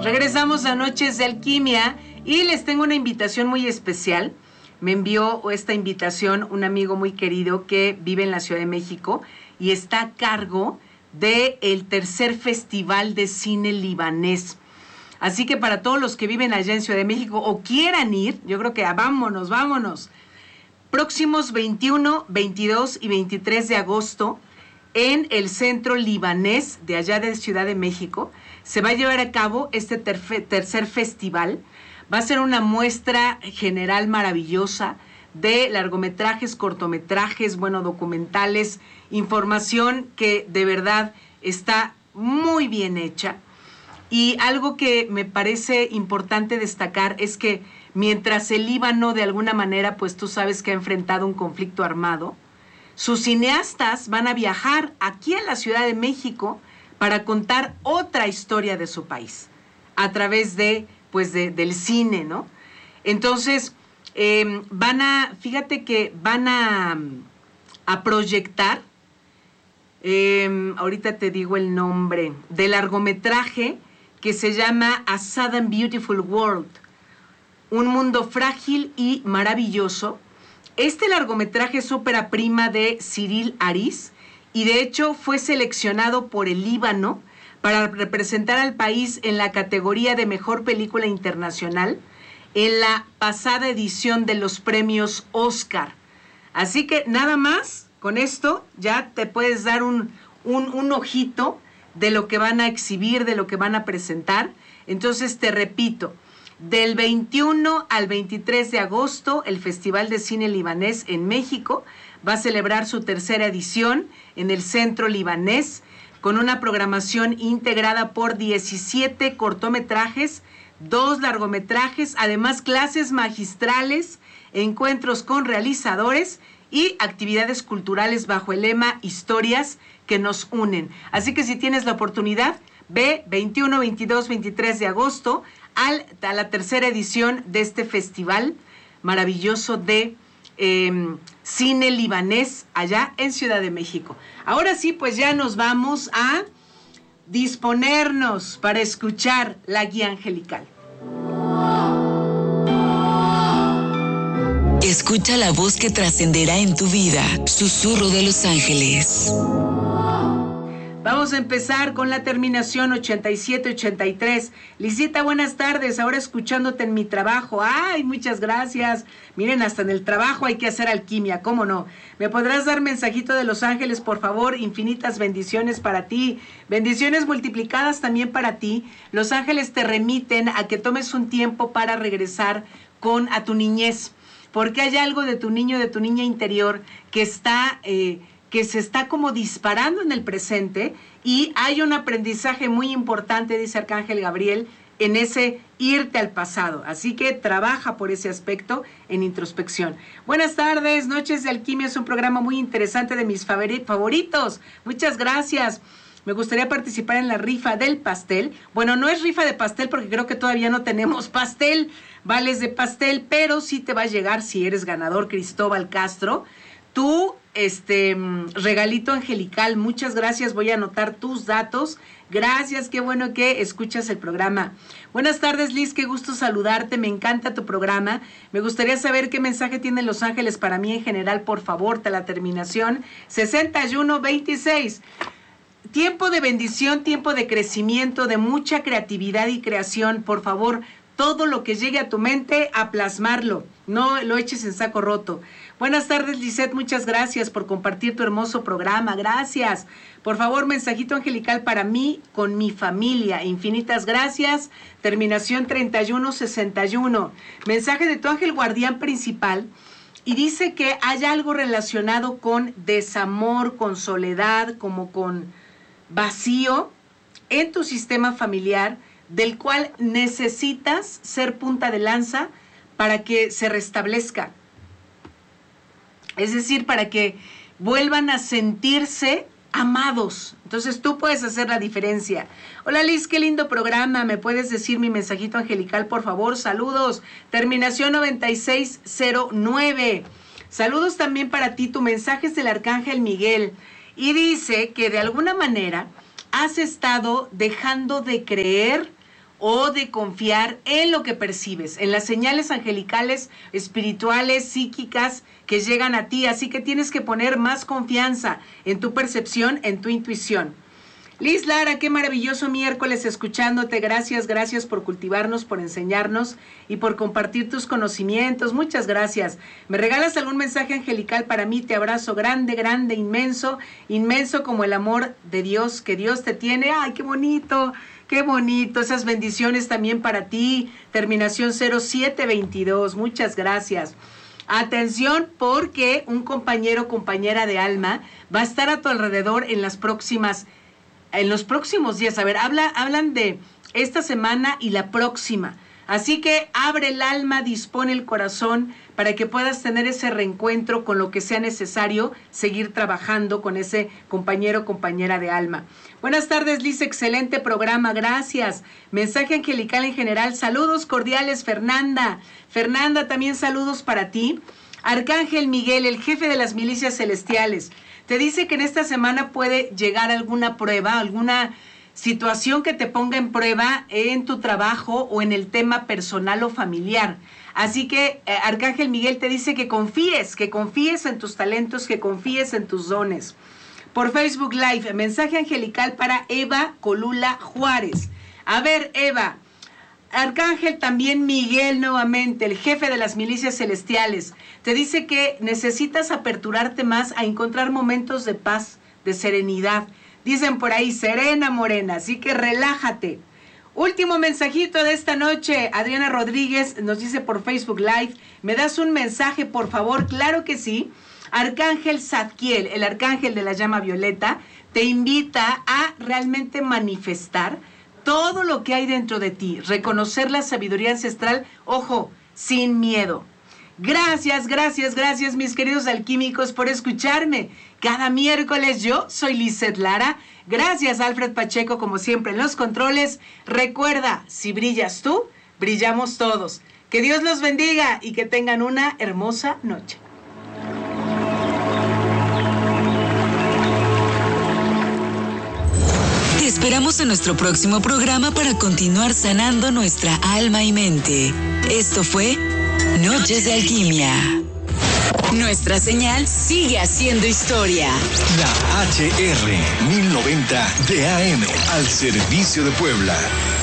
Regresamos a Noches de Alquimia y les tengo una invitación muy especial. Me envió esta invitación un amigo muy querido que vive en la Ciudad de México y está a cargo del tercer Festival de Cine Libanés. Así que para todos los que viven allá en Ciudad de México o quieran ir, yo creo que vámonos. Próximos 21, 22 y 23 de agosto en el Centro Libanés de allá de Ciudad de México se va a llevar a cabo este tercer festival. Va a ser una muestra general maravillosa de largometrajes, cortometrajes, documentales, información que de verdad está muy bien hecha. Y algo que me parece importante destacar es que mientras el Líbano de alguna manera, pues tú sabes que ha enfrentado un conflicto armado, sus cineastas van a viajar aquí a la Ciudad de México para contar otra historia de su país a través del cine, ¿no? Entonces, fíjate que van a proyectar, ahorita te digo el nombre, del largometraje que se llama A Sad and Beautiful World, un mundo frágil y maravilloso. Este largometraje es ópera prima de Cyril Haris y de hecho fue seleccionado por el Líbano para representar al país en la categoría de Mejor Película Internacional en la pasada edición de los premios Oscar. Así que nada más, con esto ya te puedes dar un ojito de lo que van a exhibir, de lo que van a presentar. Entonces te repito, del 21 al 23 de agosto, el Festival de Cine Libanés en México va a celebrar su tercera edición en el Centro Libanés, con una programación integrada por 17 cortometrajes, 2 largometrajes, además clases magistrales, encuentros con realizadores y actividades culturales bajo el lema Historias que nos unen. Así que si tienes la oportunidad, ve 21, 22, 23 de agosto a la tercera edición de este festival maravilloso de cine libanés allá en Ciudad de México. Ahora sí, pues ya nos vamos a disponernos para escuchar la guía angelical. Escucha la voz que trascenderá en tu vida. Susurro de los ángeles. Vamos a empezar con la terminación 8783. Lisita, buenas tardes. Ahora escuchándote en mi trabajo. ¡Ay, muchas gracias! Miren, hasta en el trabajo hay que hacer alquimia, ¿cómo no? ¿Me podrás dar mensajito de Los Ángeles, por favor? Infinitas bendiciones para ti. Bendiciones multiplicadas también para ti. Los Ángeles te remiten a que tomes un tiempo para regresar a tu niñez. Porque hay algo de tu niño, de tu niña interior que se está como disparando en el presente y hay un aprendizaje muy importante, dice Arcángel Gabriel, en ese irte al pasado. Así que trabaja por ese aspecto en introspección. Buenas tardes, Noches de Alquimia es un programa muy interesante de mis favoritos. Muchas gracias. Me gustaría participar en la rifa del pastel. Bueno, no es rifa de pastel porque creo que todavía no tenemos pastel, vales de pastel, pero sí te va a llegar si eres ganador, Cristóbal Castro. Tu regalito angelical, muchas gracias, voy a anotar tus datos. Gracias, qué bueno que escuchas el programa. Buenas tardes, Liz, qué gusto saludarte, me encanta tu programa. Me gustaría saber qué mensaje tienen Los Ángeles para mí en general, por favor, te la terminación 6126. Tiempo de bendición, tiempo de crecimiento, de mucha creatividad y creación, por favor, todo lo que llegue a tu mente, a plasmarlo, no lo eches en saco roto. Buenas tardes, Lisette, muchas gracias por compartir tu hermoso programa, gracias. Por favor, mensajito angelical para mí, con mi familia, infinitas gracias. Terminación 3161. Mensaje de tu ángel guardián principal y dice que hay algo relacionado con desamor, con soledad, como con vacío en tu sistema familiar, del cual necesitas ser punta de lanza para que se restablezca. Es decir, para que vuelvan a sentirse amados. Entonces tú puedes hacer la diferencia. Hola Liz, qué lindo programa. ¿Me puedes decir mi mensajito angelical, por favor? Saludos. Terminación 9609. Saludos también para ti. Tu mensaje es del Arcángel Miguel. Y dice que de alguna manera has estado dejando de creer o de confiar en lo que percibes, en las señales angelicales, espirituales, psíquicas que llegan a ti. Así que tienes que poner más confianza en tu percepción, en tu intuición. Liz Lara, qué maravilloso miércoles escuchándote. Gracias por cultivarnos, por enseñarnos y por compartir tus conocimientos. Muchas gracias. ¿Me regalas algún mensaje angelical para mí? Te abrazo grande, inmenso, inmenso como el amor de Dios que Dios te tiene. ¡Ay, qué bonito! ¡Qué bonito! Esas bendiciones también para ti. Terminación 0722. Muchas gracias. Atención, porque un compañero o compañera de alma va a estar a tu alrededor en los próximos días. A ver, hablan de esta semana y la próxima. Así que abre el alma, dispone el corazón para que puedas tener ese reencuentro con lo que sea necesario, seguir trabajando con ese compañero o compañera de alma. Buenas tardes, Liz, excelente programa, gracias. Mensaje angelical en general, saludos cordiales, Fernanda. Fernanda, también saludos para ti. Arcángel Miguel, el jefe de las milicias celestiales, te dice que en esta semana puede llegar alguna prueba, alguna situación que te ponga en prueba en tu trabajo o en el tema personal o familiar. Así que Arcángel Miguel te dice que confíes en tus talentos, que confíes en tus dones. Por Facebook Live, mensaje angelical para Eva Colula Juárez. A ver, Eva, Arcángel también Miguel nuevamente, el jefe de las milicias celestiales, te dice que necesitas aperturarte más a encontrar momentos de paz, de serenidad. Dicen por ahí, serena morena, así que relájate. Último mensajito de esta noche, Adriana Rodríguez nos dice por Facebook Live, ¿me das un mensaje, por favor? Claro que sí. Arcángel Zadkiel, el arcángel de la llama violeta, te invita a realmente manifestar todo lo que hay dentro de ti, reconocer la sabiduría ancestral, ojo, sin miedo. Gracias, mis queridos alquímicos, por escucharme. Cada miércoles yo soy Lizeth Lara. Gracias, Alfred Pacheco, como siempre, en los controles. Recuerda, si brillas tú, brillamos todos. Que Dios los bendiga y que tengan una hermosa noche. Te esperamos en nuestro próximo programa para continuar sanando nuestra alma y mente. Esto fue Noches de Alquimia. Nuestra señal sigue haciendo historia. La HR 1090 de AM al servicio de Puebla.